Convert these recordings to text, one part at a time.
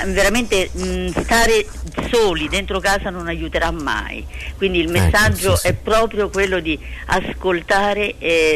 veramente stare soli dentro casa non aiuterà mai, quindi il messaggio è proprio quello di ascoltare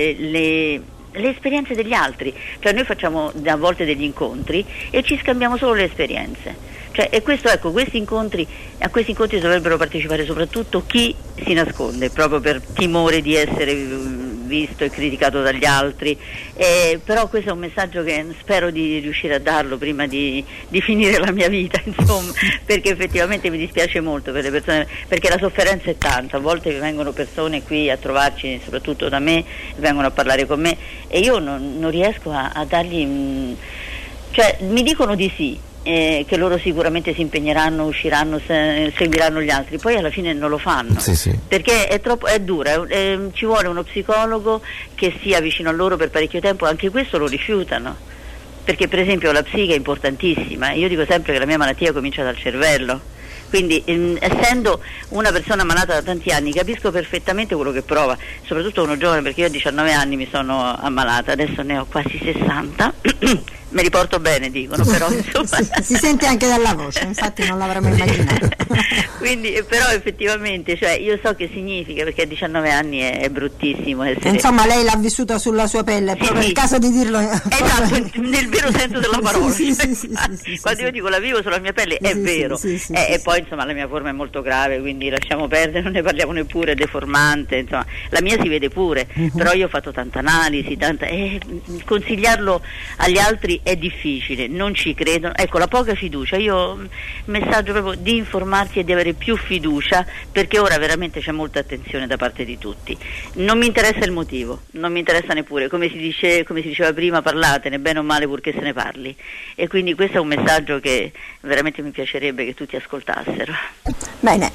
le esperienze degli altri, cioè noi facciamo a volte degli incontri e ci scambiamo solo le esperienze. Cioè, e questo, ecco, a questi incontri dovrebbero partecipare soprattutto chi si nasconde, proprio per timore di essere visto e criticato dagli altri, però questo è un messaggio che spero di riuscire a darlo prima di finire la mia vita, insomma, perché effettivamente mi dispiace molto per le persone, perché la sofferenza è tanta. A volte vengono persone qui a trovarci, soprattutto da me, vengono a parlare con me e io non riesco a dargli, cioè mi dicono di sì, che loro sicuramente si impegneranno, usciranno, seguiranno gli altri, poi alla fine non lo fanno, perché è dura, ci vuole uno psicologo che sia vicino a loro per parecchio tempo, anche questo lo rifiutano, perché per esempio la psiche è importantissima. Io dico sempre che la mia malattia comincia dal cervello, quindi essendo una persona malata da tanti anni capisco perfettamente quello che prova, soprattutto uno giovane, perché io a 19 anni mi sono ammalata, adesso ne ho quasi 60 me li porto bene, dicono, però insomma si sente anche dalla voce, infatti non l'avremmo immaginato. Quindi, però effettivamente, cioè, io so che significa, perché a 19 anni è bruttissimo essere... Insomma, lei l'ha vissuta sulla sua pelle, è proprio il caso di dirlo. Esatto, nel vero senso della parola. Quando io dico la vivo sulla mia pelle è vero. E poi insomma la mia forma è molto grave, quindi lasciamo perdere, non ne parliamo neppure, è deformante, insomma la mia si vede pure, però io ho fatto tanta analisi, consigliarlo agli altri è difficile, non ci credono, ecco, la poca fiducia. Io messaggio proprio di informarsi e di avere più fiducia, perché ora veramente c'è molta attenzione da parte di tutti. Non mi interessa il motivo, non mi interessa neppure, come si diceva prima, parlatene bene o male purché se ne parli, e quindi questo è un messaggio che veramente mi piacerebbe che tutti ascoltassero. Bene,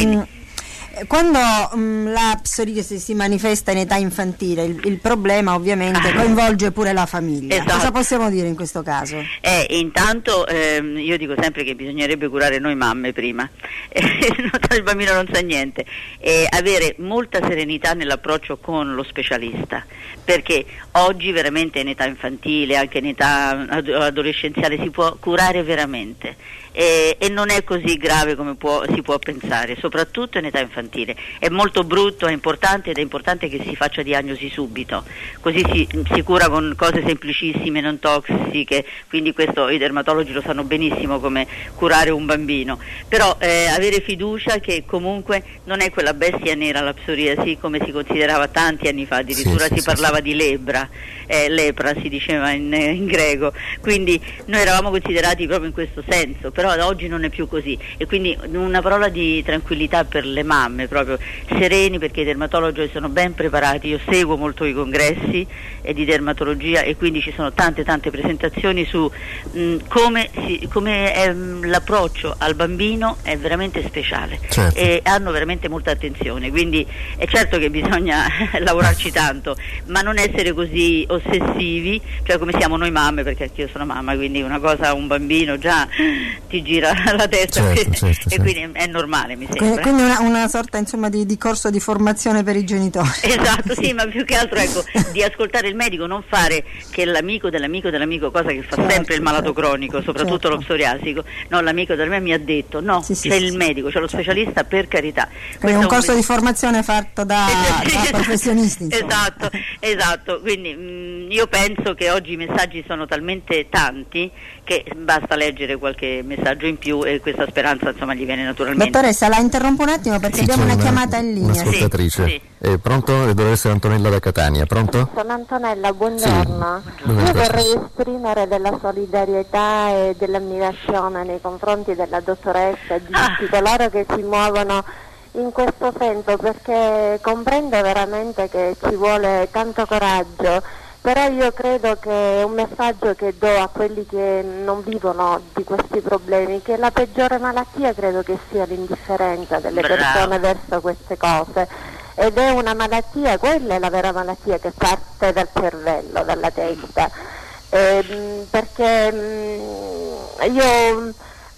quando la psoriasi si manifesta in età infantile, il problema ovviamente coinvolge pure la famiglia. Esatto. Cosa possiamo dire in questo caso? Intanto io dico sempre che bisognerebbe curare noi mamme prima, il bambino non sa niente, avere molta serenità nell'approccio con lo specialista, perché oggi veramente in età infantile, anche in età adolescenziale, si può curare veramente. E non è così grave come si può pensare, soprattutto in età infantile. È molto brutto, è importante, ed è importante che si faccia diagnosi subito, così si cura con cose semplicissime, non tossiche, quindi questo i dermatologi lo sanno benissimo come curare un bambino, però avere fiducia che comunque non è quella bestia nera la psoriasi come si considerava tanti anni fa, addirittura si parlava di lepra si diceva in greco, quindi noi eravamo considerati proprio in questo senso, però oggi non è più così, e quindi una parola di tranquillità per le mamme, proprio sereni, perché i dermatologi sono ben preparati. Io seguo molto i congressi di dermatologia e quindi ci sono tante presentazioni su come è l'approccio al bambino, è veramente speciale, certo. E hanno veramente molta attenzione, quindi è certo che bisogna lavorarci tanto, ma non essere così ossessivi, cioè come siamo noi mamme, perché anch'io sono mamma, quindi una cosa, un bambino già ti gira la testa, certo. Quindi è normale, mi sembra. Quindi una sorta insomma di corso di formazione per i genitori. Esatto, sì, ma più che altro ecco, di ascoltare il medico, non fare che l'amico dell'amico, cosa che fa sempre il malato cronico, soprattutto lo psioriasico. No, l'amico da me mi ha detto no, c'è il medico, c'è lo specialista, per carità. Quindi è un corso di formazione fatto da professionisti. Esatto, quindi io penso che oggi i messaggi sono talmente tanti che basta leggere qualche messaggio in più e questa speranza insomma gli viene naturalmente. Dottoressa, la interrompo un attimo perché abbiamo una chiamata in linea. Un'ascoltatrice. Sì. Pronto? Dovrebbe essere Antonella da Catania. Pronto? Sono Antonella, buongiorno. Sì. Io vorrei esprimere della solidarietà e dell'ammirazione nei confronti della dottoressa e di tutti coloro che si muovono in questo senso, perché comprendo veramente che ci vuole tanto coraggio, però io credo che è un messaggio che do a quelli che non vivono di questi problemi, che la peggiore malattia credo che sia l'indifferenza delle persone verso queste cose, ed è una malattia, quella è la vera malattia, che parte dal cervello, dalla testa, perché io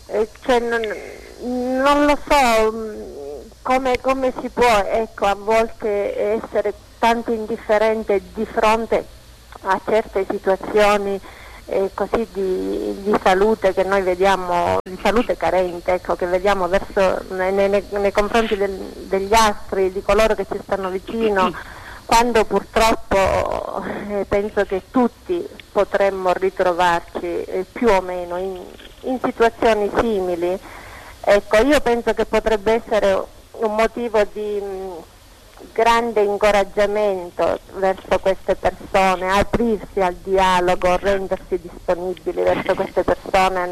non lo so come si può, ecco, a volte essere tanto indifferente di fronte a certe situazioni così di salute che noi vediamo, di salute carente, ecco, che vediamo verso nei confronti degli altri, di coloro che ci stanno vicino, quando purtroppo penso che tutti potremmo ritrovarci più o meno in situazioni simili. Ecco, io penso che potrebbe essere un motivo di grande incoraggiamento verso queste persone, aprirsi al dialogo, rendersi disponibili verso queste persone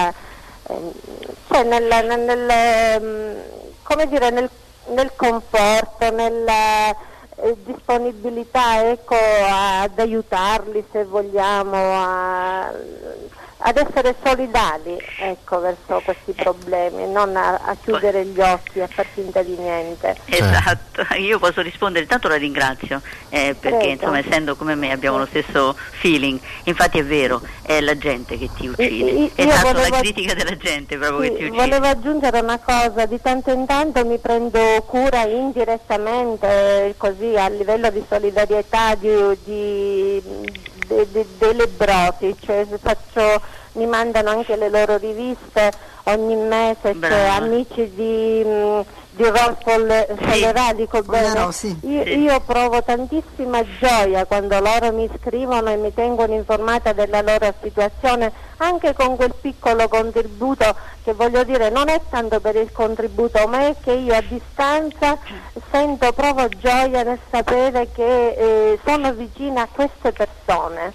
nel conforto, nella disponibilità, ecco, ad aiutarli se vogliamo, ad essere solidali, ecco, verso questi problemi, non a chiudere gli occhi, a far finta di niente. Esatto, io posso rispondere, tanto la ringrazio, perché insomma, essendo come me abbiamo lo stesso feeling. Infatti è vero, è la gente che ti uccide, esatto, la critica della gente proprio che ti uccide. Volevo aggiungere una cosa, di tanto in tanto mi prendo cura indirettamente, così a livello di solidarietà dei lebbrosi, cioè mi mandano anche le loro riviste ogni mese, cioè amici di Rolfo Soleradico, bene. Io provo tantissima gioia quando loro mi scrivono e mi tengono informata della loro situazione, anche con quel piccolo contributo, che voglio dire non è tanto per il contributo, ma è che io a distanza provo gioia nel sapere che sono vicina a queste persone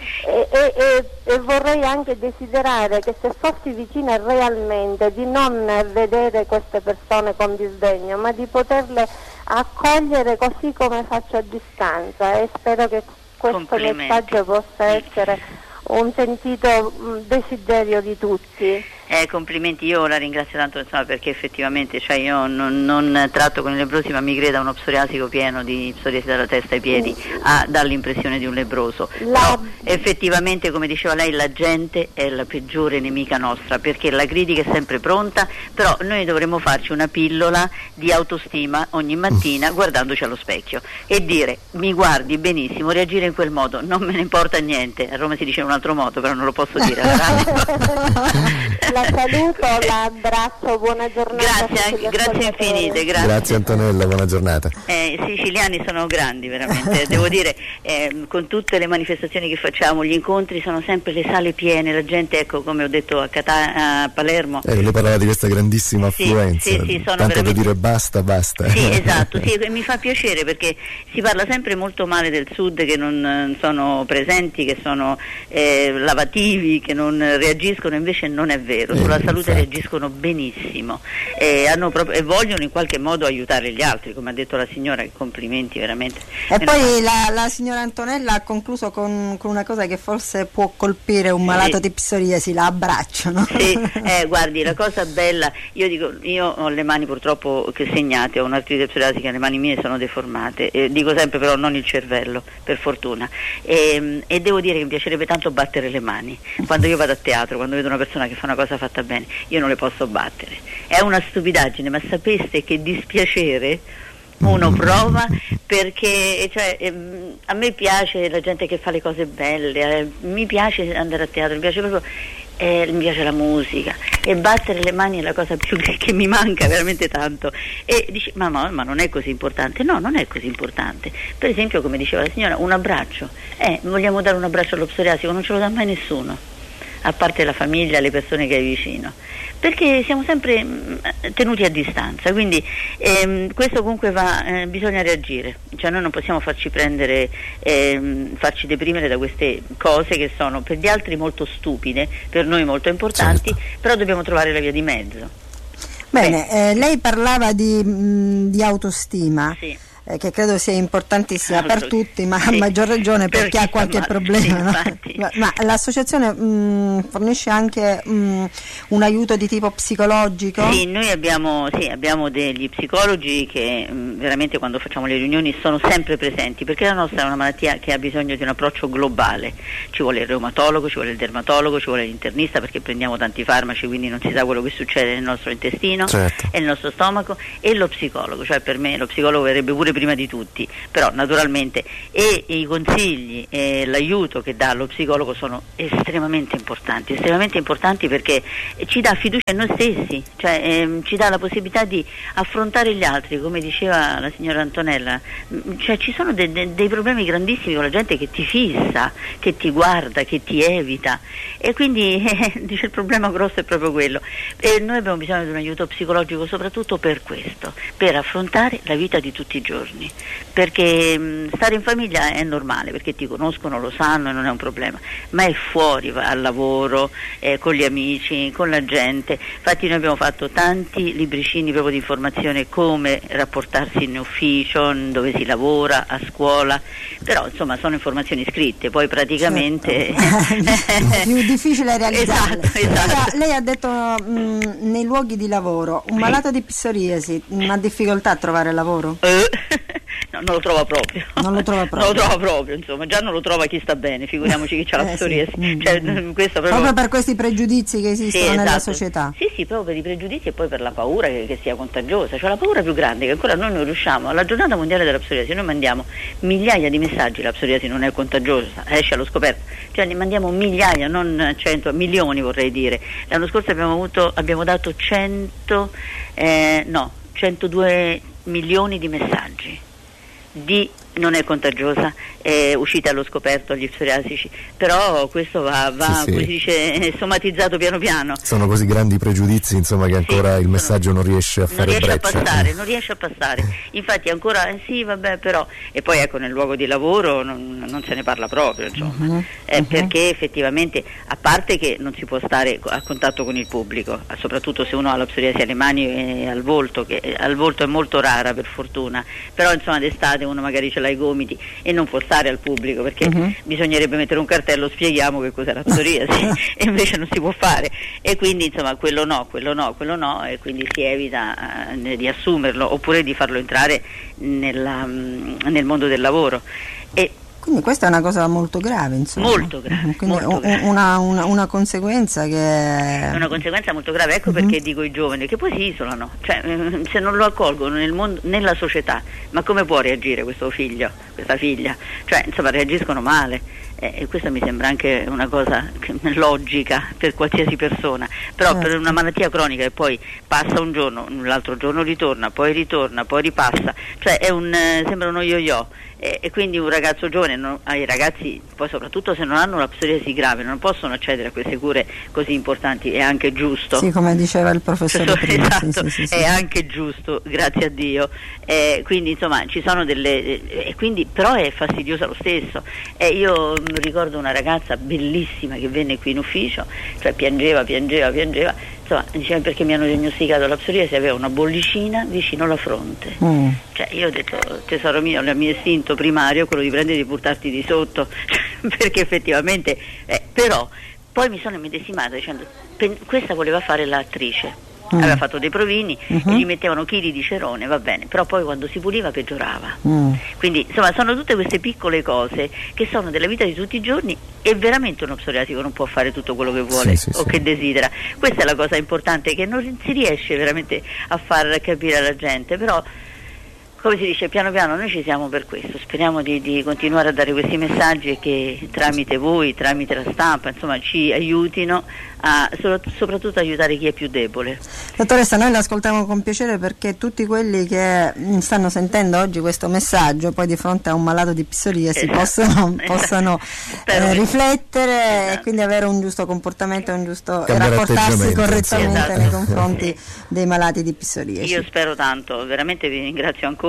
e vorrei anche desiderare che, se fossi vicina realmente, di non vedere queste persone con disdegno, ma di poterle accogliere così come faccio a distanza, e spero che questo messaggio possa essere un sentito desiderio di tutti. Complimenti, io la ringrazio tanto, insomma, perché effettivamente, cioè, io non tratto con i lebbrosi, ma mi creda uno psoriasico pieno di psoriasi dalla testa ai piedi dà l'impressione di un lebbroso. Però effettivamente, come diceva lei, la gente è la peggiore nemica nostra, perché la critica è sempre pronta, però noi dovremmo farci una pillola di autostima ogni mattina guardandoci allo specchio e dire: mi guardi benissimo, reagire in quel modo, non me ne importa niente. A Roma si dice in un altro modo, però non lo posso dire. La saluto, l'abbraccio, buona giornata. Grazie infinite. Grazie Antonella, buona giornata. I siciliani sono grandi veramente, devo dire, con tutte le manifestazioni che facciamo, gli incontri sono sempre le sale piene, la gente, ecco, come ho detto a Palermo. Lei parlava di questa grandissima affluenza, sono tanto veramente... da dire basta. Sì, esatto, e mi fa piacere, perché si parla sempre molto male del sud, che non sono presenti, che sono lavativi, che non reagiscono, invece non è vero. Sulla salute reagiscono benissimo e vogliono in qualche modo aiutare gli altri, come ha detto la signora. Complimenti veramente. E poi la signora Antonella ha concluso con una cosa che forse può colpire un malato di psoriasi: la abbracciano. Sì, guardi, la cosa bella, io ho le mani purtroppo segnate, ho un'artrite psoriasica, le mani mie sono deformate, dico sempre però non il cervello, per fortuna, e devo dire che mi piacerebbe tanto battere le mani. Quando io vado a teatro, quando vedo una persona che fa una cosa fatta bene, io non le posso battere. È una stupidaggine, ma sapeste che dispiacere uno prova, perché a me piace la gente che fa le cose belle, mi piace andare a teatro, mi piace proprio, mi piace la musica, e battere le mani è la cosa più che mi manca veramente tanto. E dici: ma non è così importante. No, non è così importante. Per esempio, come diceva la signora, un abbraccio, vogliamo dare un abbraccio allo psoriasico, non ce lo dà mai nessuno, a parte la famiglia, le persone che hai vicino, perché siamo sempre tenuti a distanza. Quindi questo comunque bisogna reagire, cioè noi non possiamo farci prendere, farci deprimere da queste cose che sono per gli altri molto stupide, per noi molto importanti, certo. Però dobbiamo trovare la via di mezzo. Bene, lei parlava di autostima. Sì. Che credo sia importantissima per tutti, ma a maggior ragione per chi ha qualche problema, sì, no? Ma l'associazione fornisce anche un aiuto di tipo psicologico? Sì, noi abbiamo degli psicologi che veramente, quando facciamo le riunioni, sono sempre presenti, perché la nostra è una malattia che ha bisogno di un approccio globale. Ci vuole il reumatologo, ci vuole il dermatologo, ci vuole l'internista, perché prendiamo tanti farmaci, quindi non si sa quello che succede nel nostro intestino, certo, e nel nostro stomaco, e lo psicologo. Cioè, per me lo psicologo verrebbe pure sempre prima di tutti, però naturalmente e i consigli e l'aiuto che dà lo psicologo sono estremamente importanti perché ci dà fiducia in noi stessi, cioè ci dà la possibilità di affrontare gli altri, come diceva la signora Antonella, cioè ci sono dei problemi grandissimi con la gente che ti fissa, che ti guarda, che ti evita, e quindi dice il problema grosso è proprio quello, e noi abbiamo bisogno di un aiuto psicologico soprattutto per questo, per affrontare la vita di tutti i giorni, perché stare in famiglia è normale, perché ti conoscono, lo sanno e non è un problema, ma è fuori, va al lavoro, con gli amici, con la gente. Infatti noi abbiamo fatto tanti libricini proprio di informazione, come rapportarsi in ufficio, dove si lavora, a scuola, però insomma sono informazioni scritte, poi praticamente è più difficile realizzarle. Esatto. Lei ha detto nei luoghi di lavoro, un malato di psoriasi ha difficoltà a trovare lavoro? No, non lo trova proprio. Non lo trova proprio, insomma, già non lo trova chi sta bene, figuriamoci chi ha la psoriasi. Sì. Cioè, questo proprio per questi pregiudizi che esistono nella società. Sì, proprio per i pregiudizi e poi per la paura che sia contagiosa, cioè la paura più grande che ancora noi non riusciamo. Alla giornata mondiale della psoriasi noi mandiamo migliaia di messaggi, la psoriasi non è contagiosa, esce allo scoperto, cioè ne mandiamo migliaia, non 100, milioni vorrei dire. L'anno scorso abbiamo dato 102 milioni di messaggi di non è contagiosa, è uscita allo scoperto agli psoriasici, però questo va sì. come si dice, somatizzato piano piano. Sono così grandi pregiudizi, insomma, che ancora il messaggio non riesce a fare breccia. Non riesce a passare. Infatti ancora sì, vabbè, però, e poi ecco, nel luogo di lavoro non se ne parla proprio, insomma. Perché effettivamente, a parte che non si può stare a contatto con il pubblico, soprattutto se uno ha la psoriasi alle mani e al volto, che al volto è molto rara per fortuna, però insomma d'estate uno magari ce l'ha ai gomiti e non può stare al pubblico, perché bisognerebbe mettere un cartello, spieghiamo che cos'è la psoriasi, e invece non si può fare, e quindi insomma quello no, e quindi si evita di assumerlo oppure di farlo entrare nel mondo del lavoro. Quindi questa è una cosa molto grave, insomma. Molto grave. Quindi molto grave. Una conseguenza che è una conseguenza molto grave, ecco perché dico i giovani che poi si isolano, cioè se non lo accolgono nel mondo, nella società, ma come può reagire questo figlio, questa figlia? Cioè insomma reagiscono male. E questa mi sembra anche una cosa logica per qualsiasi persona, però per una malattia cronica che poi passa un giorno, l'altro giorno ritorna, poi ripassa, cioè sembra uno yo-yo, e quindi un ragazzo giovane, i ragazzi poi soprattutto se non hanno una psoriasi grave non possono accedere a queste cure così importanti, è anche giusto. Sì, come diceva il professore prima. Esatto, sì. È anche giusto, grazie a Dio. Quindi insomma ci sono quindi però è fastidiosa lo stesso. Io ricordo una ragazza bellissima che venne qui in ufficio, cioè piangeva, insomma diceva perché mi hanno diagnosticato la psoriasi, aveva una bollicina vicino alla fronte. Cioè io ho detto, tesoro mio, il mio istinto primario è quello di prendere e di buttarti di sotto perché effettivamente però poi mi sono immedesimata dicendo questa voleva fare l'attrice. Aveva fatto dei provini e gli mettevano chili di cerone, va bene, però poi quando si puliva peggiorava. Quindi insomma sono tutte queste piccole cose che sono della vita di tutti i giorni, e veramente uno psoriasico non può fare tutto quello che vuole che desidera. Questa è la cosa importante che non si riesce veramente a far capire alla gente, però come si dice, piano piano noi ci siamo per questo, speriamo di continuare a dare questi messaggi e che tramite voi, tramite la stampa, insomma ci aiutino a soprattutto aiutare chi è più debole. Dottoressa, noi l'ascoltiamo con piacere perché tutti quelli che stanno sentendo oggi questo messaggio poi di fronte a un malato di psoriasi possano riflettere e quindi avere un giusto comportamento, un giusto rapportarsi correttamente nei confronti dei malati di psoriasi. Io spero tanto, veramente vi ringrazio ancora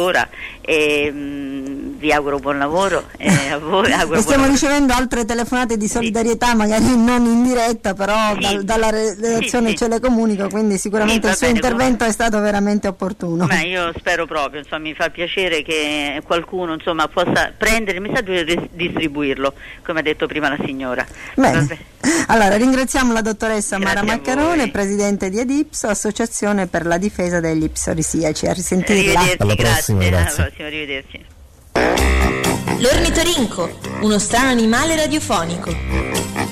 e vi auguro buon lavoro a voi. Stiamo ricevendo altre telefonate di solidarietà, magari non in diretta, però dalla redazione ce le comunico, quindi sicuramente il suo intervento è stato veramente opportuno. Ma io spero proprio, insomma, mi fa piacere che qualcuno insomma possa prendere il messaggio e distribuirlo, come ha detto prima la signora. Bene. Allora ringraziamo la dottoressa Mara Maccarone, presidente di Adipso, Associazione per la difesa degli psorisiaci. A risentirla. Alla prossima, grazie. Alla prossima, arrivederci. L'ornitorinco, uno strano animale radiofonico.